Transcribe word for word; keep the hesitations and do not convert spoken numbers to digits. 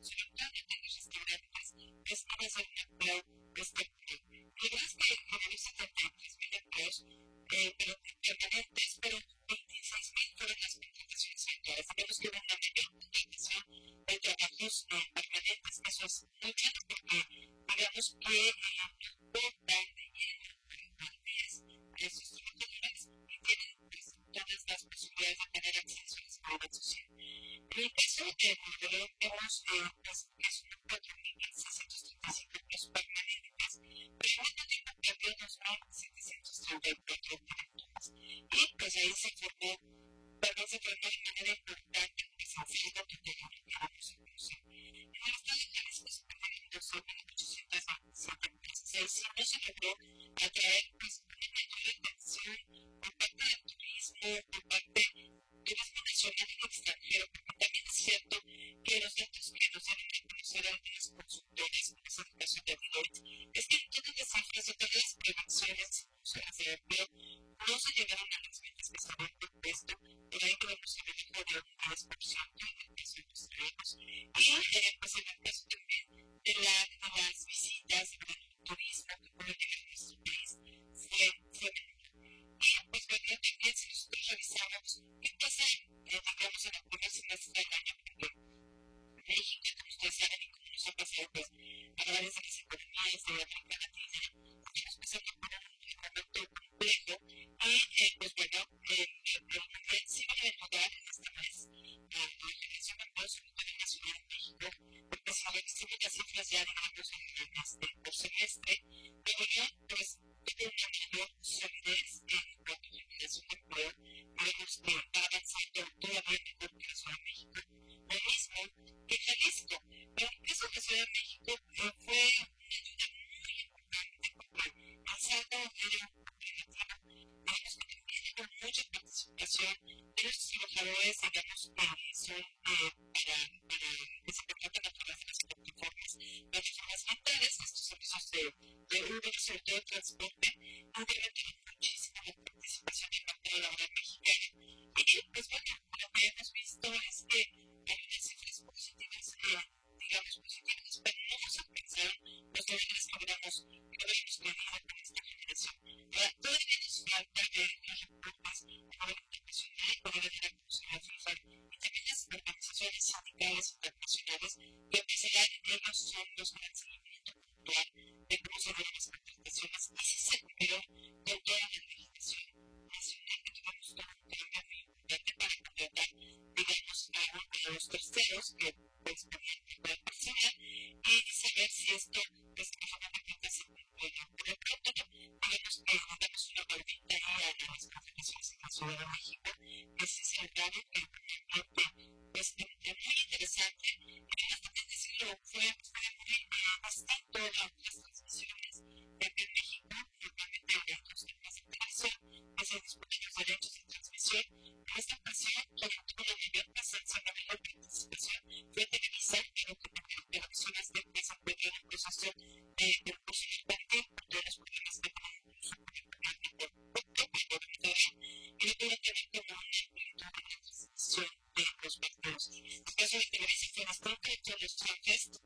sobre todo en los restaurantes, es que va a ser un empleo espectacular. La verdad es que generó setenta y tres mil empleos, eh, pero permanentes, pero veintiséis mil fueron las contrataciones eventuales. Digamos que hubo una mayor contratación de trabajos eh, permanentes. Eso es muy bueno porque, digamos que eh, no tan de lleno al mes a esos trabajadores y tienen pues, todas las posibilidades de tener acceso a la seguridad social. En el caso de Nuevo vemos eh, pues, que son cuatro mil seiscientos treinta y cinco empleos permanentes, pero al mismo tiempo perdió dos mil setecientos treinta y cuatro directores. Y pues ahí se formó, también se formó de manera importante un desempleo total en lo que vamos a conocer. En el estado de Jalisco se perdieron doce mil ochocientas veintisiete empresas. Ahí sí no se logró atraer pues, una mayor atención por parte del turismo, por parte turismo nacional y extranjero, porque también es cierto que los datos que nos deben de conocer algunas consultoras, como es el caso de Deloitte, es que todas las cifras de todas las predicciones las de empleo no se llegaron a las ventas que se habían propuesto, por ahí tenemos el índice de un diez por ciento en el caso de los trabajos, y eh, pues en el caso también de, la, de las visitas, del turismo que puede llegar a nuestro país, fue, fue menor. Y pues bueno, también si nosotros revisamos qué pasa, eh, digamos, en el primer semestre del año, porque México, como ustedes saben, y como nos ha pasado pues, a través de las economías de América Latina, estamos pasando por un momento complejo y, eh, pues bueno, eh, eh, sí van a ayudar en este mes a la generación de empleos, sobre todo en la Ciudad de México, porque si revisamos las cifras ya, digamos, en el este, por semestre, debería, pues, tener una mayor solidez en cuanto a generación de empleo, digamos que va avanzando todavía mejor que la Ciudad de México. Lo mismo que Jalisco, pero en el caso de la Ciudad de México eh, fue una ayuda muy importante porque el saldo era negativo. Digamos que también hubo mucha participación de los trabajadores, digamos que son eh, para, para que se contratan a través de las plataformas, plataformas mentales, estos servicios de, de Uber, sobre todo de transporte, incrementaron muchísimo la participación del mercado laboral mexicano. Y pues bueno, lo que hemos visto es que hay unas cifras positivas, eh, digamos positivas, pero no nos alcanzaron los niveles que hubiéramos, que hubiéramos pedido con esta generación. Ahora, todavía nos falta ver los reportes a nivel internacional, poder dar a conocer la FIFA y también las organizaciones sindicales internacionales que empezarán, ellos son los que dan seguimiento puntual de cómo se dieron las contrataciones y si se cumplió con toda la legislación nacional que tuvimos todo un cambio muy importante para contratar, digamos, a, a los terceros que pues podían comprar persona y saber si esto pues que final de cuentas se cumplió. Por lo pronto, digamos que le damos una vueltita ahí a las confederaciones en la Ciudad de México, que sí se lograron, que el ambiente pues muy interesante. Y además también decirlo, fue, fue muy eh, distinto a otras transmisiones de aquí en México, normalmente hay dos temas de televisión que se discuten los derechos de transmisión. En esta ocasión, la que tuvo la mayor presencia, la mayor participación fue Televisa, pero que también televisiones de que se encuentran en proceso de, de curso infantil por todos los problemas que tienen incluso con el canal de computadora y no pueden tener como una amplitud en la transmisión de los partidos. En el caso de Televisa fue bastante con los Fest,